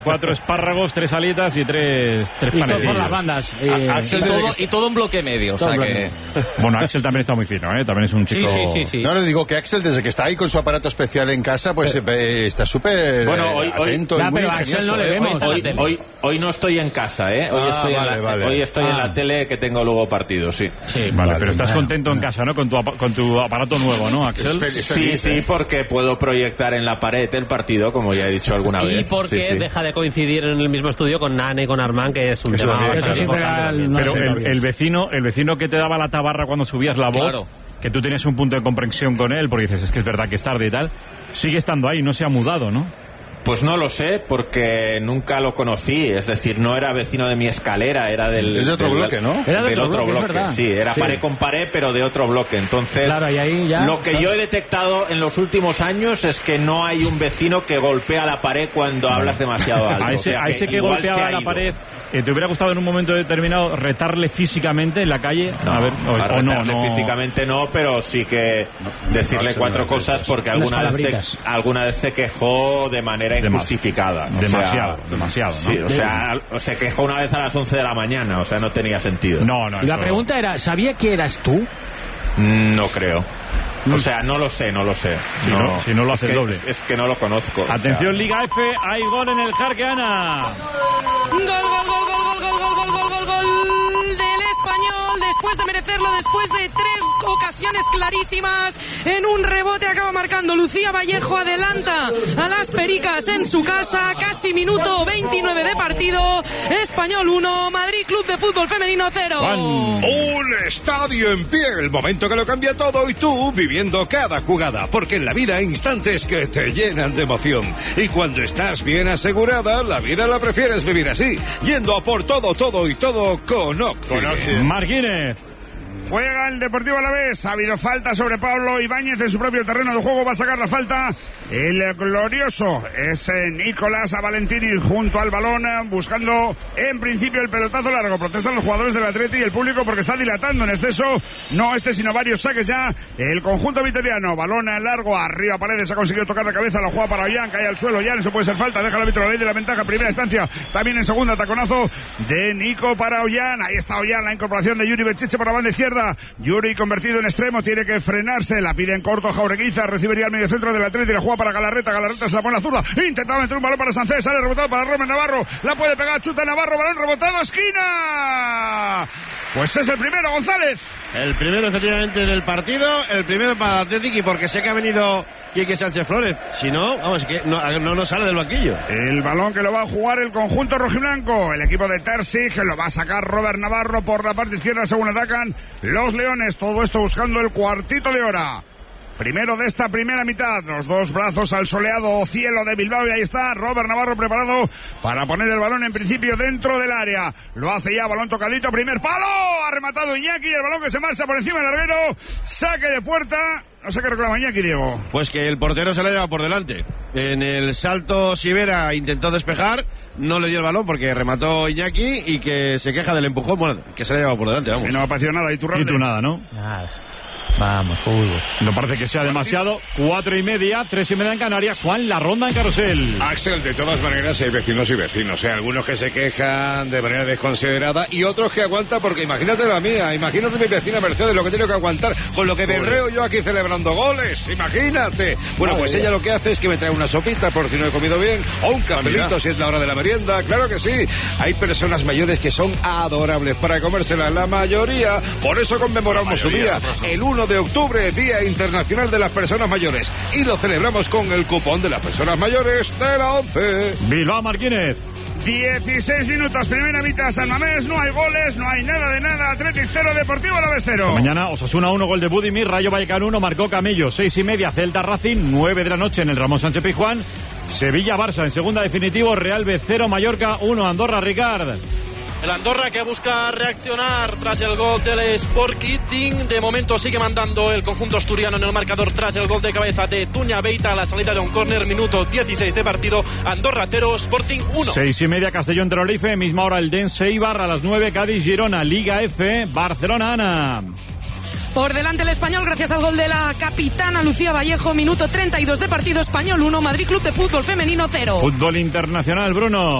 4 espárragos, 3 alitas y 3 panecillos. Y todo por las bandas. Y todo en bloque medio. O sea que... Bueno, Axel también está muy fino, ¿eh? También es un chico... Sí. No, le digo que Axel, desde que está ahí con su aparato especial en casa, pues está súper atento y muy ingenioso. No le vemos. Hoy no estoy en casa, ¿eh? Hoy estoy en la tele, que tengo luego partido, sí. Vale, pero estás contento en casa, ¿no? Con tu aparato nuevo, ¿no, Axel? Sí, porque puedo proyectar en la pared el partido, como ya he dicho alguna vez. Y porque deja de coincidir en el mismo estudio con Nane y con Armand, que es un tema importante. Pero el vecino que te daba la tabarra cuando subías la voz, claro, que tú tenías un punto de comprensión con él, porque dices, es que es verdad que es tarde y tal, sigue estando ahí, no se ha mudado, ¿no? Pues no lo sé, porque nunca lo conocí. Es decir, no era vecino de mi escalera, era Es de otro bloque, ¿no? Era del otro bloque, sí. Era pared con pared, pero de otro bloque. Entonces, claro, y ahí ya... lo que yo he detectado en los últimos años es que no hay un vecino que golpea la pared cuando hablas demasiado alto. A ese que golpeaba la pared, ¿te hubiera gustado en un momento determinado retarle físicamente en la calle? No, a ver, retarle físicamente no, pero sí que decirle 4 cosas, porque alguna vez se quejó de manera injustificada. Demasiado, ¿no? Sí, o sea, se quejó una vez a las 11 de la mañana, o sea, no tenía sentido. No, la pregunta era, ¿sabía que eras tú? No creo. O sea, no lo sé. Si no lo haces doble. Es que no lo conozco. Atención, Liga F, hay gol en el Jarqueana. Gol del Español, después de merecerlo, después de 3 ocasiones clarísimas, en un rebote acaba marcando Lucía Vallejo, adelanta a las Pericas en su casa, casi minuto 29 de partido. Español 1, Madrid Club de Fútbol Femenino 0. Un estadio en pie, el momento que lo cambia todo, y tú viviendo cada jugada, porque en la vida hay instantes que te llenan de emoción, y cuando estás bien asegurada, la vida la prefieres vivir así, yendo a por todo y todo con Occident. Martínez. Juega el Deportivo Alavés. Ha habido falta sobre Pablo Ibáñez en su propio terreno de juego. Va a sacar la falta el glorioso. Es Nicolás Valentini junto al balón, buscando en principio el pelotazo largo. Protestan los jugadores del Atleti y el público porque está dilatando en exceso. No sino varios saques ya. El conjunto vitoriano. Balón largo arriba. Paredes ha conseguido tocar la cabeza. La juega para Ollán. Cae al suelo. Ollán, eso puede ser falta. Deja el árbitro la ley de la ventaja. Primera instancia. También en segunda. Taconazo de Nico para Ollán. Ahí está Ollán. La incorporación de Yuri Bechiche por la banda izquierda. Yuri convertido en extremo, tiene que frenarse, la pide en corto Jaureguiza, recibiría al medio centro del Atleti, la juega para Galarreta se la pone a la zurda, intentaba meter un balón para Sánchez, sale rebotado para Robert Navarro, la puede pegar, chuta Navarro, balón rebotado, esquina. Pues es el primero, González. El primero efectivamente del partido, el primero para Atlético, y porque sé que ha venido Quique Sánchez Flores, si no, vamos, que no sale del banquillo. El balón que lo va a jugar el conjunto rojiblanco, el equipo de Terzic, lo va a sacar Robert Navarro por la parte izquierda según atacan los Leones, todo esto buscando el cuartito de hora. Primero de esta primera mitad, los 2 brazos al soleado cielo de Bilbao, y ahí está Robert Navarro preparado para poner el balón en principio dentro del área. Lo hace ya, balón tocadito, primer palo, ha rematado Iñaki, el balón que se marcha por encima del larguero, saque de puerta. No sé qué reclama Iñaki, Diego. Pues que el portero se la lleva por delante. En el salto Sivera intentó despejar, no le dio el balón porque remató Iñaki, y que se queja del empujón, bueno, que se la lleva por delante, vamos. Y no ha aparecido nada, y tú nada, ¿no? Nada. Vamos, fútbol. No parece que sea demasiado. 4:30, 3:30 en Canarias. Juan, la ronda en Carrusel. Axel, de todas maneras hay vecinos y vecinos. Algunos que se quejan de manera desconsiderada y otros que aguantan, porque imagínate la mía, imagínate mi vecina Mercedes, lo que tiene que aguantar con lo que berreo yo aquí celebrando goles. Imagínate. Bueno, pues ella lo que hace es que me trae una sopita por si no he comido bien, o un cafelito si es la hora de la merienda. Claro que sí. Hay personas mayores que son adorables para comérselas, la mayoría. Por eso conmemoramos su día, el 1 de octubre, Día Internacional de las Personas Mayores, y lo celebramos con el cupón de las personas mayores de la 11. Bilbao, Martínez. 16 minutos, primera mitad, San Mamés, no hay goles, no hay nada de nada, Athletic 0, Deportivo Alavés 0. Mañana Osasuna 1, gol de Budimir, Rayo Vallecano 1, marcó Camello, 6:30, Celta Racing, 9 de la noche en el Ramón Sánchez Pizjuán, Sevilla Barça en segunda definitivo, Real B 0, Mallorca 1, Andorra Ricard. El Andorra que busca reaccionar tras el gol del Sporting. De momento sigue mandando el conjunto asturiano en el marcador tras el gol de cabeza de Tuña Beita a la salida de un córner, minuto 16 de partido. Andorra 0, Sporting 1. 6:30, Castellón Tenerife, misma hora el Dense Eibar, a las 9 Cádiz Girona, Liga F, Barcelona Ana. Por delante el Español gracias al gol de la capitana Lucía Vallejo, minuto 32 de partido. Español 1, Madrid Club de Fútbol Femenino 0. Fútbol internacional, Bruno.